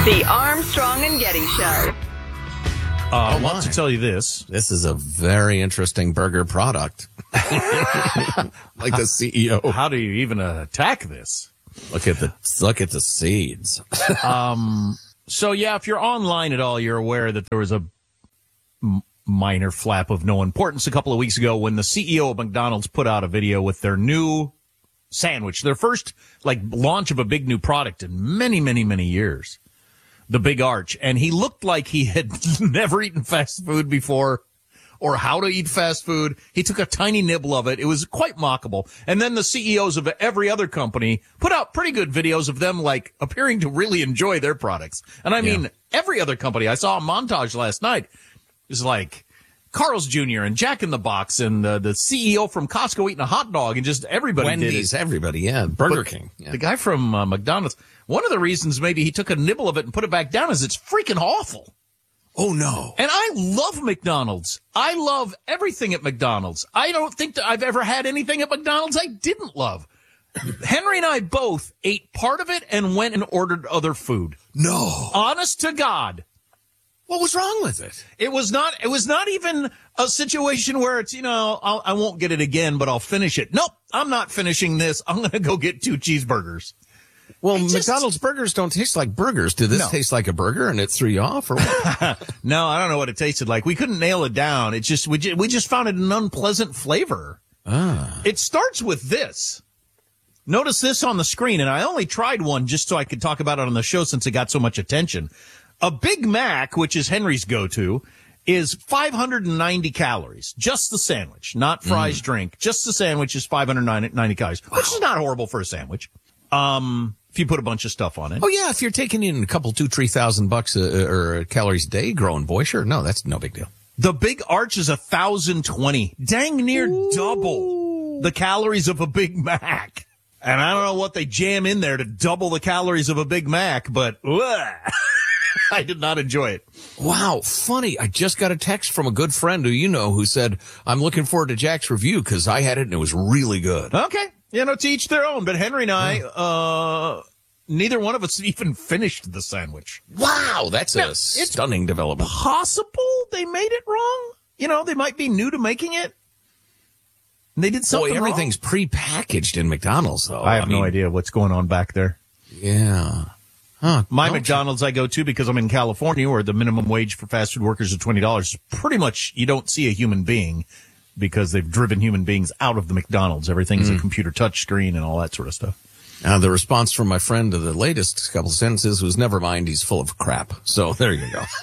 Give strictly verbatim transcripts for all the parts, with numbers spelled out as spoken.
The Armstrong and Getty Show. Uh, I Oh, want to my. tell you this. This is a very interesting burger product. Like the C E O. How do you even uh, attack this? Look at the look at the seeds. Um, so, yeah, if you're online at all, you're aware that there was a m- minor flap of no importance a couple of weeks ago when the C E O of McDonald's put out a video with their new sandwich, their first, like, launch of a big new product in many, many, many years. The Big Arch. And he looked like he had never eaten fast food before or how to eat fast food. He took a tiny nibble of it. It was quite mockable. And then the C E Os of every other company put out pretty good videos of them, like, appearing to really enjoy their products. And I mean, Yeah. every other company. I saw a montage last night. It was like Carl's Junior and Jack in the Box and uh, the C E O from Costco eating a hot dog and just everybody did Wendy's, it. everybody, yeah. Burger But King. Yeah. The guy from uh, McDonald's, one of the reasons maybe he took a nibble of it and put it back down is it's freaking awful. Oh no. And I love McDonald's. I love everything at McDonald's. I don't think that I've ever had anything at McDonald's I didn't love. Henry and I both ate part of it and went and ordered other food. No. Honest to God. What was wrong with it? It was not, it was not even a situation where it's, you know, I'll, I won't get it again, but I'll finish it. Nope. I'm not finishing this. I'm going to go get two cheeseburgers. Well, just- McDonald's burgers don't taste like burgers. Did this No. taste like a burger and it threw you off or what? No, I don't know what it tasted like. We couldn't nail it down. It's just, we just, we just found it an unpleasant flavor. Ah. It starts with this. Notice this on the screen, and I only tried one just so I could talk about it on the show since it got so much attention. A Big Mac, which is Henry's go-to, is five hundred ninety calories. Just the sandwich, not fries, drink. Just the sandwich is five hundred ninety calories, which is not horrible for a sandwich. Um, if you put a bunch of stuff on it. Oh yeah, if you're taking in a couple, two, three thousand bucks uh, or calories a day, growing boy, sure, no, that's no big deal. The Big Arch is one thousand twenty, dang near double the calories of a Big Mac. And I don't know what they jam in there to double the calories of a Big Mac, but ugh, I did not enjoy it. Wow, funny. I just got a text from a good friend who you know who said, I'm looking forward to Jack's review because I had it and it was really good. Okay, you know, to each their own. But Henry and I, uh, neither one of us even finished the sandwich. Wow, that's Now, a it's stunning development. Possible they made it wrong? You know, they might be new to making it. And they did something Boy, everything's prepackaged in McDonald's, though. wrong. I have no mean, idea what's going on back there. Yeah. Huh. My Well, McDonald's I go to because I'm in California where the minimum wage for fast food workers is twenty dollars. Pretty much you don't see a human being because they've driven human beings out of the McDonald's. Everything's a computer touch screen and all that sort of stuff. Uh, the response from my friend to the latest couple of sentences was, never mind, he's full of crap. So there you go.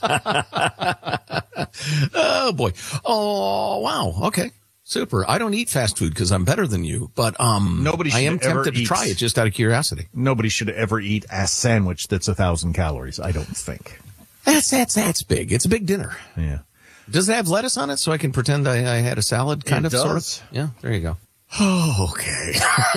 Oh, boy. Oh, wow. Okay. Super. I don't eat fast food because I'm better than you, but um, Nobody I am should ever tempted to eat- try it just out of curiosity. Nobody should ever eat a sandwich that's a thousand calories, I don't think. That's, that's, that's big. It's a big dinner. Yeah. Does it have lettuce on it so I can pretend I, I had a salad kind It of, sort does. of? Yeah, there you go. Oh, okay.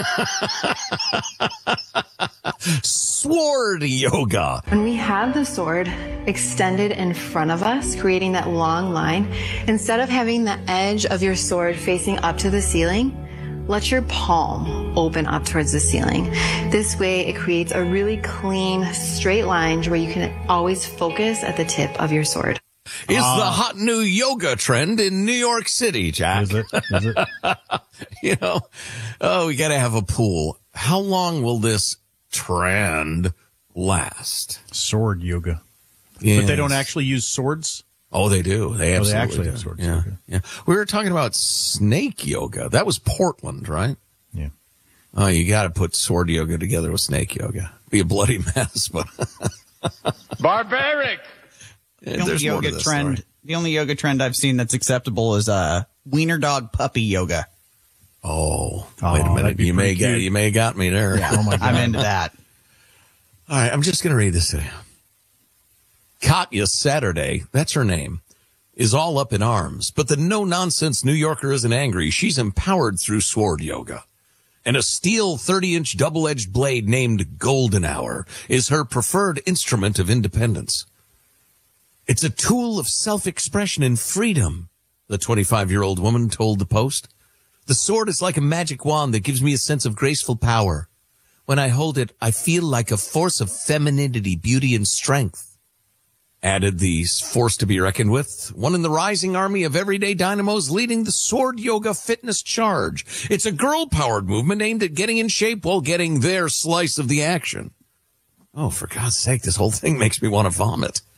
Sword yoga. When we have the sword extended in front of us, creating that long line, instead of having the edge of your sword facing up to the ceiling, let your palm open up towards the ceiling. This way it creates a really clean, straight line where you can always focus at the tip of your sword. Is the hot new yoga trend in New York City, Jack. Is it? Is it? You know, oh, we got to have a pool. How long will this trend last? Sword yoga. Yes. But they don't actually use swords? Oh, they do. They Oh, absolutely they actually do. have swords. Yeah, Okay. yeah. We were talking about snake yoga. That was Portland, right? Yeah. Oh, you got to put sword yoga together with snake yoga. Be a bloody mess, but Barbaric. The only there's more to yoga this trend, story. the only yoga trend I've seen that's acceptable is uh, wiener dog puppy yoga. Oh, Oh, wait a minute. that'd be You may pretty get, cute. you may have got me there. Oh, my God. I'm into that. All right, I'm just going to read this to you. Katya Saturday, that's her name, is all up in arms. But the no-nonsense New Yorker isn't angry. She's empowered through sword yoga. And a steel thirty-inch double-edged blade named Golden Hour is her preferred instrument of independence. It's a tool of self-expression and freedom, the twenty-five-year-old woman told the Post. The sword is like a magic wand that gives me a sense of graceful power. When I hold it, I feel like a force of femininity, beauty, and strength. Added the force to be reckoned with, one in the rising army of everyday dynamos leading the Sword Yoga Fitness Charge. It's a girl-powered movement aimed at getting in shape while getting their slice of the action. Oh, for God's sake, this whole thing makes me want to vomit.